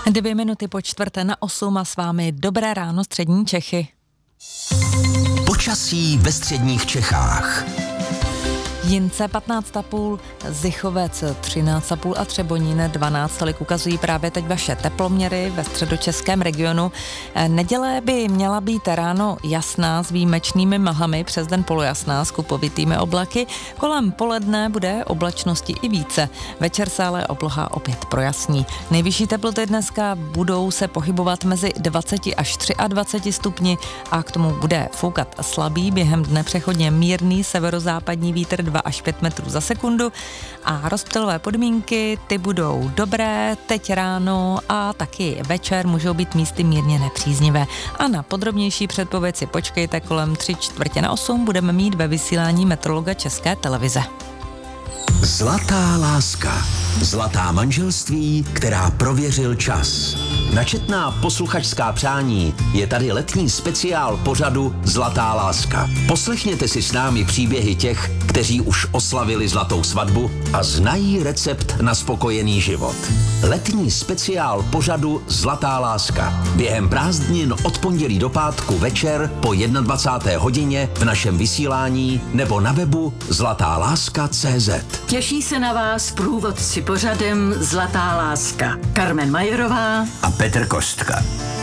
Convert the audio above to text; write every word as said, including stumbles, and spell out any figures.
Dvě minuty po čtvrté na osm a s vámi dobré ráno střední Čechy. Počasí ve středních Čechách. Jince patnáct a půl, Zichovec třináct a půl a Třebonín dvanáct, tolik ukazují právě teď vaše teploměry ve středočeském regionu. Neděle by měla být ráno jasná s výjimečnými mlhami, přes den polojasná s kupovitými oblaky, kolem poledne bude oblačnosti i více. Večer se ale obloha opět projasní. Nejvyšší teploty dneska budou se pohybovat mezi dvacet až dvacet tři stupni a k tomu bude foukat slabý, během dne přechodně mírný severozápadní vítr dva až pět metrů za sekundu a rozptylové podmínky, ty budou dobré teď ráno a taky večer můžou být místy mírně nepříznivé. A na podrobnější předpověď si počkejte, kolem tři čtvrtě na osm budeme mít ve vysílání meteorologa České televize. Zlatá láska. Zlatá manželství, která prověřil čas. Načetná posluchačská přání je tady letní speciál pořadu Zlatá láska. Poslechněte si s námi příběhy těch, kteří už oslavili zlatou svatbu a znají recept na spokojený život. Letní speciál pořadu Zlatá láska. Během prázdnin od pondělí do pátku večer po dvacáté jedné hodině v našem vysílání nebo na webu zlatá láska tečka cé zet. Těší se na vás průvodci pořadem Zlatá láska. Carmen Majerová a Petr Kostka.